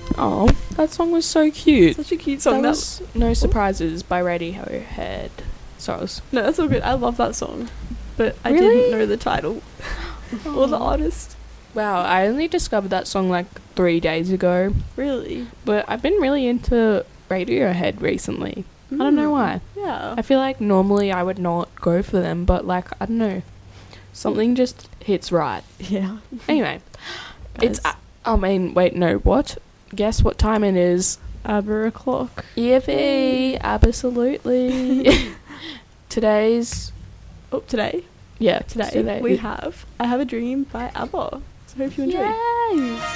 Oh, that song was so cute. Such a cute song. That was No Surprises by Radiohead. Sorry. No, that's all good. I love that song. But I Really? didn't know the title or the artist. Wow, I only discovered that song like 3 days ago. Really? But I've been really into Radiohead recently. I don't know why. Yeah. I feel like normally I would not go for them, but like, I don't know. Something just hits right. Yeah. Anyway, it's... Guys. wait, no, what? Guess what time it is? Aber o'clock. Yippee! Absolutely. Today's... Oh, today Yeah, we have I Have a Dream by ABBA. So I hope you enjoy. Yay!